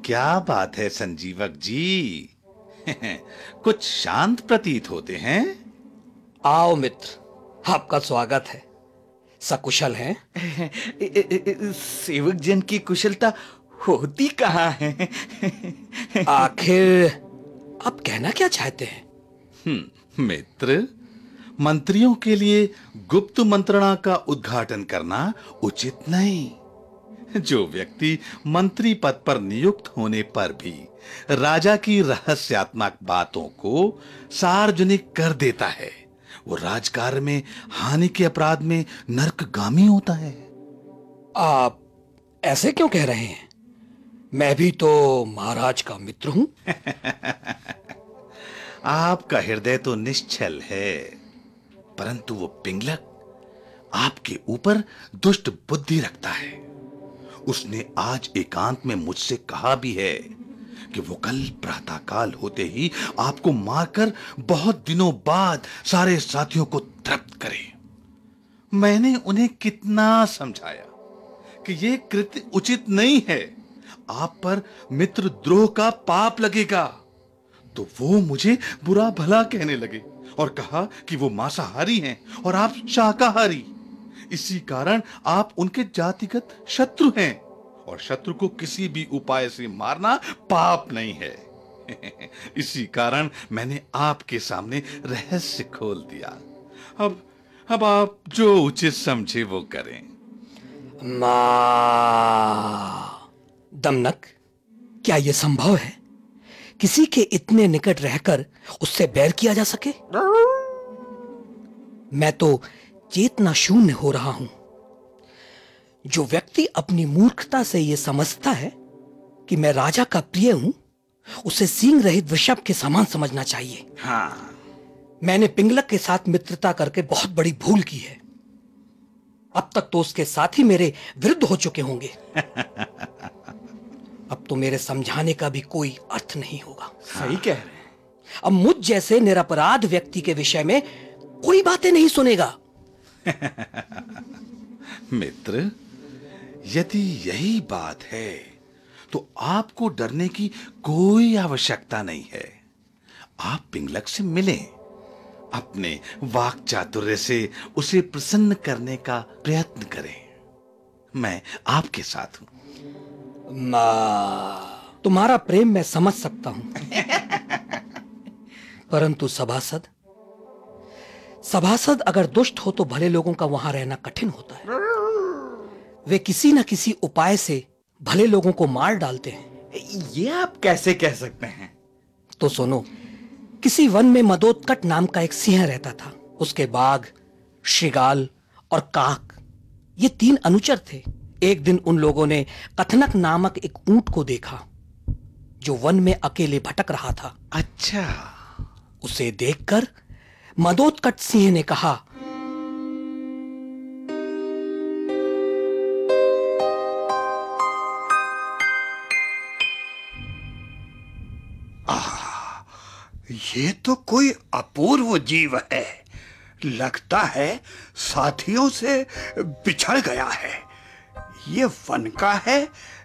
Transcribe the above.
क्या बात है संजीवक जी? कुछ शांत प्रतीत होते हैं। आओ मित्र, आपका स्वागत है। सकुशल हैं? सेवक जन की कुशलता होती कहाँ है? आखिर आप कहना क्या चाहते हैं? मित्र, मंत्रियों के लिए गुप्त मंत्रणा का उद्घाटन करना उचित नहीं। जो व्यक्ति मंत्री पद पर नियुक्त होने पर भी राजा की रहस्यात्मक बातों को सार्वजनिक कर देता है, वो राजकार्य में हानि के अपराध में नरकगामी होता है। आप ऐसे क्यों कह रहे हैं? मैं भी तो महाराज का मित्र हूं। आपका हृदय तो निश्चल है, परंतु वो पिंगलक आपके ऊपर दुष्ट बुद्धि रखता है। उसने आज एकांत में मुझसे कहा भी है कि वो कल प्रातःकाल होते ही आपको मारकर बहुत दिनों बाद सारे साथियों को तृप्त करे। मैंने उन्हें कितना समझाया कि ये कृत्य उचित नहीं है, आप पर मित्रद्रोह का पाप लगेगा, तो वो मुझे बुरा भला कहने लगे और कहा कि वो मांसाहारी हैं और आप शाकाहारी। इसी कारण आप उनके जातिगत शत्रु हैं और शत्रु को किसी भी उपाय से मारना पाप नहीं है। इसी कारण मैंने आपके सामने रहस्य खोल दिया। अब आप जो उचित समझे वो करें। दमनक, क्या यह संभव है किसी के इतने निकट रहकर उससे बैर किया जा सके? मैं तो चेतना शून्य हो रहा हूं। जो व्यक्ति अपनी मूर्खता से यह समझता है कि मैं राजा का प्रिय हूं, उसे सींग रहित वृषभ के समान समझना चाहिए। हाँ, मैंने पिंगलक के साथ मित्रता करके बहुत बड़ी भूल की है। अब तक तो उसके साथी मेरे विरुद्ध हो चुके होंगे। अब तो मेरे समझाने का भी कोई अर्थ नहीं होगा। सही कह रहे हैं। अब मुझ जैसे निरपराध व्यक्ति के विषय में कोई बातें नहीं सुनेगा। मित्र, यदि यही बात है तो आपको डरने की कोई आवश्यकता नहीं है। आप पिंगलक से मिलें, अपने वाक चातुर्य से उसे प्रसन्न करने का प्रयत्न करें। मैं आपके साथ हूं। तुम्हारा प्रेम मैं समझ सकता हूं, परंतु सभासद अगर दुष्ट हो तो भले लोगों का वहां रहना कठिन होता है। वे किसी न किसी उपाय से भले लोगों को मार डालते हैं। ये आप कैसे कह सकते हैं? तो सुनो, किसी वन में मदोत्कट नाम का एक सिंह रहता था। उसके बाघ, श्रृगाल और काक, ये 3 अनुचर थे। एक दिन उन लोगों ने कथनक नामक एक ऊंट को देखा जो वन में अकेले भटक रहा था। अच्छा। उसे देखकर मदोत्कट सिंह ने कहा, ये तो कोई अपूर्व जीव है। लगता है साथियों से बिछड़ गया है। ये वन का है